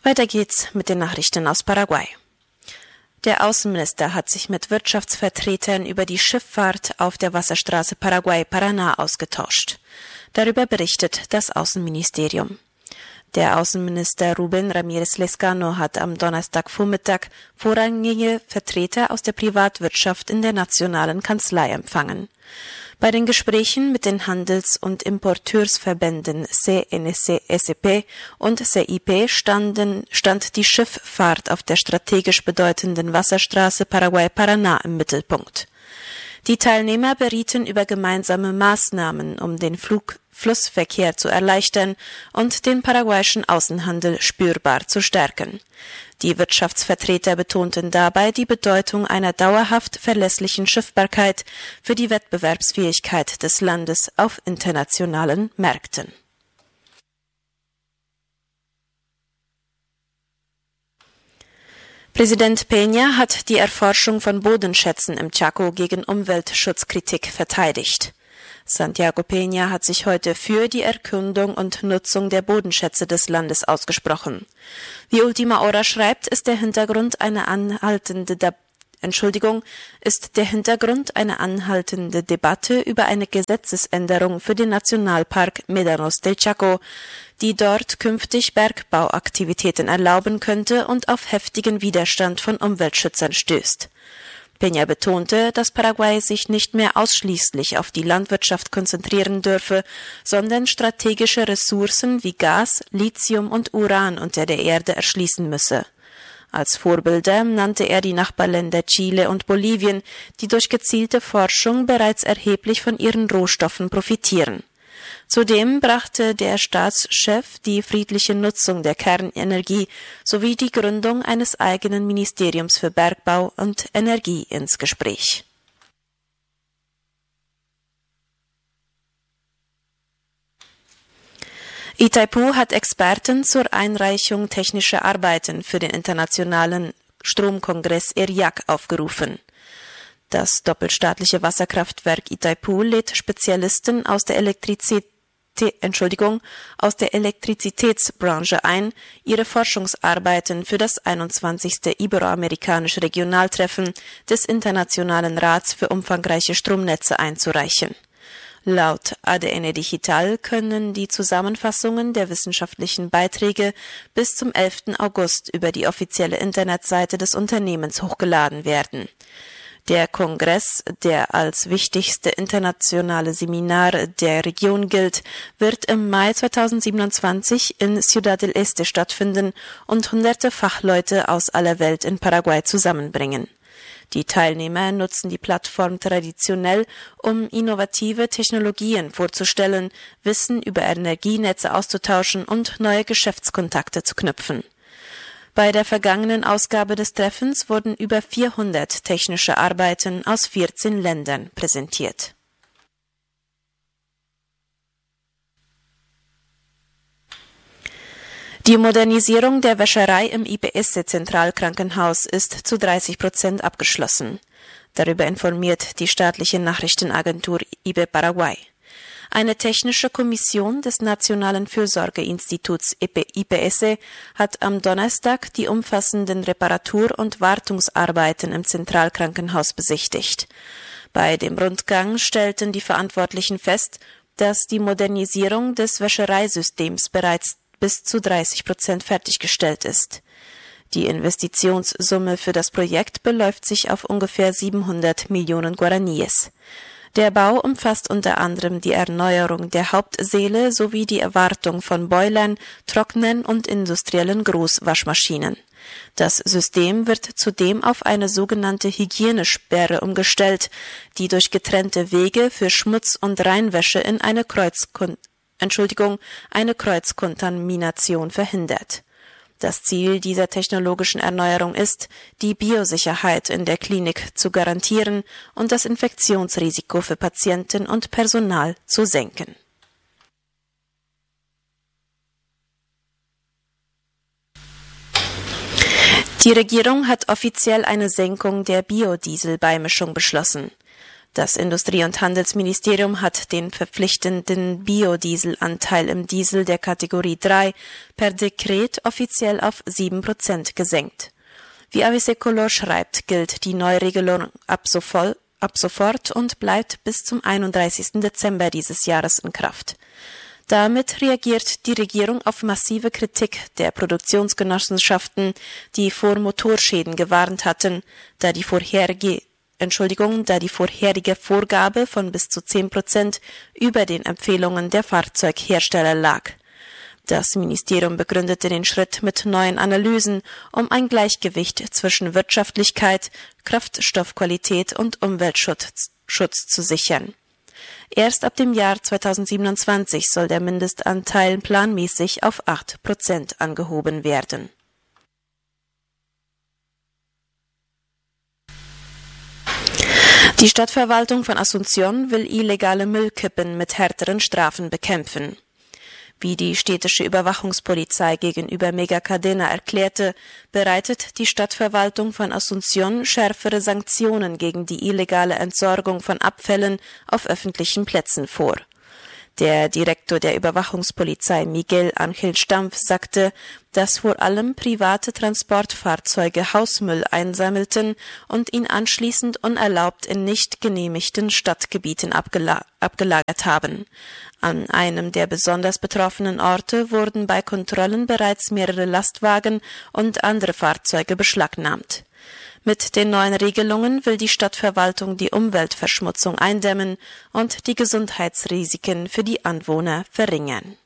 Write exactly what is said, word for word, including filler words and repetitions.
Weiter geht's mit den Nachrichten aus Paraguay. Der Außenminister hat sich mit Wirtschaftsvertretern über die Schifffahrt auf der Wasserstraße Paraguay-Paraná ausgetauscht. Darüber berichtet das Außenministerium. Der Außenminister Rubén Ramírez Lezcano hat am Donnerstagvormittag vorrangige Vertreter aus der Privatwirtschaft in der nationalen Kanzlei empfangen. Bei den Gesprächen mit den Handels- und Importeursverbänden C N C S E P und C I P standen, stand die Schifffahrt auf der strategisch bedeutenden Wasserstraße Paraguay-Paraná im Mittelpunkt. Die Teilnehmer berieten über gemeinsame Maßnahmen, um den Flug Flussverkehr zu erleichtern und den paraguayischen Außenhandel spürbar zu stärken. Die Wirtschaftsvertreter betonten dabei die Bedeutung einer dauerhaft verlässlichen Schiffbarkeit für die Wettbewerbsfähigkeit des Landes auf internationalen Märkten. Präsident Peña hat die Erforschung von Bodenschätzen im Chaco gegen Umweltschutzkritik verteidigt. Santiago Peña hat sich heute für die Erkundung und Nutzung der Bodenschätze des Landes ausgesprochen. Wie Ultima Hora schreibt, ist der Hintergrund eine anhaltende De- Entschuldigung, ist der Hintergrund eine anhaltende Debatte über eine Gesetzesänderung für den Nationalpark Médanos del Chaco, die dort künftig Bergbauaktivitäten erlauben könnte und auf heftigen Widerstand von Umweltschützern stößt. Peña betonte, dass Paraguay sich nicht mehr ausschließlich auf die Landwirtschaft konzentrieren dürfe, sondern strategische Ressourcen wie Gas, Lithium und Uran unter der Erde erschließen müsse. Als Vorbilder nannte er die Nachbarländer Chile und Bolivien, die durch gezielte Forschung bereits erheblich von ihren Rohstoffen profitieren. Zudem brachte der Staatschef die friedliche Nutzung der Kernenergie sowie die Gründung eines eigenen Ministeriums für Bergbau und Energie ins Gespräch. Itaipu hat Experten zur Einreichung technischer Arbeiten für den internationalen Stromkongress E R I A C aufgerufen. Das doppelstaatliche Wasserkraftwerk Itaipu lädt Spezialisten aus der Elektrizität Entschuldigung, aus der Elektrizitätsbranche ein, ihre Forschungsarbeiten für das einundzwanzigste Iberoamerikanische Regionaltreffen des Internationalen Rats für umfangreiche Stromnetze einzureichen. Laut A D N Digital können die Zusammenfassungen der wissenschaftlichen Beiträge bis zum elften August über die offizielle Internetseite des Unternehmens hochgeladen werden. Der Kongress, der als wichtigste internationale Seminar der Region gilt, wird im Mai zweitausendsiebenundzwanzig in Ciudad del Este stattfinden und hunderte Fachleute aus aller Welt in Paraguay zusammenbringen. Die Teilnehmer nutzen die Plattform traditionell, um innovative Technologien vorzustellen, Wissen über Energienetze auszutauschen und neue Geschäftskontakte zu knüpfen. Bei der vergangenen Ausgabe des Treffens wurden über vierhundert technische Arbeiten aus vierzehn Ländern präsentiert. Die Modernisierung der Wäscherei im I P S-Zentralkrankenhaus ist zu dreißig Prozent abgeschlossen. Darüber informiert die staatliche Nachrichtenagentur I B Paraguay. Eine technische Kommission des Nationalen Fürsorgeinstituts I P S hat am Donnerstag die umfassenden Reparatur- und Wartungsarbeiten im Zentralkrankenhaus besichtigt. Bei dem Rundgang stellten die Verantwortlichen fest, dass die Modernisierung des Wäschereisystems bereits bis zu dreißig Prozent fertiggestellt ist. Die Investitionssumme für das Projekt beläuft sich auf ungefähr siebenhundert Millionen Guaraníes. Der Bau umfasst unter anderem die Erneuerung der Hauptsäle sowie die Erwartung von Boilern, Trocknern und industriellen Großwaschmaschinen. Das System wird zudem auf eine sogenannte Hygienesperre umgestellt, die durch getrennte Wege für Schmutz und Reinwäsche in eine Kreuzkon- Entschuldigung, eine Kreuzkontamination verhindert. Das Ziel dieser technologischen Erneuerung ist, die Biosicherheit in der Klinik zu garantieren und das Infektionsrisiko für Patienten und Personal zu senken. Die Regierung hat offiziell eine Senkung der Biodieselbeimischung beschlossen. Das Industrie- und Handelsministerium hat den verpflichtenden Biodieselanteil im Diesel der Kategorie drei per Dekret offiziell auf sieben Prozent gesenkt. Wie A W C Color schreibt, gilt die Neuregelung ab sofort, ab sofort und bleibt bis zum einunddreißigsten Dezember dieses Jahres in Kraft. Damit reagiert die Regierung auf massive Kritik der Produktionsgenossenschaften, die vor Motorschäden gewarnt hatten, da die vorherige Entschuldigung, da die vorherige Vorgabe von bis zu zehn Prozent über den Empfehlungen der Fahrzeughersteller lag. Das Ministerium begründete den Schritt mit neuen Analysen, um ein Gleichgewicht zwischen Wirtschaftlichkeit, Kraftstoffqualität und Umweltschutz Schutz zu sichern. Erst ab dem Jahr zweitausendsiebenundzwanzig soll der Mindestanteil planmäßig auf acht Prozent angehoben werden. Die Stadtverwaltung von Asunción will illegale Müllkippen mit härteren Strafen bekämpfen. Wie die städtische Überwachungspolizei gegenüber Mega Cadena erklärte, bereitet die Stadtverwaltung von Asunción schärfere Sanktionen gegen die illegale Entsorgung von Abfällen auf öffentlichen Plätzen vor. Der Direktor der Überwachungspolizei Miguel Ángel Stampf sagte, dass vor allem private Transportfahrzeuge Hausmüll einsammelten und ihn anschließend unerlaubt in nicht genehmigten Stadtgebieten abgela- abgelagert haben. An einem der besonders betroffenen Orte wurden bei Kontrollen bereits mehrere Lastwagen und andere Fahrzeuge beschlagnahmt. Mit den neuen Regelungen will die Stadtverwaltung die Umweltverschmutzung eindämmen und die Gesundheitsrisiken für die Anwohner verringern.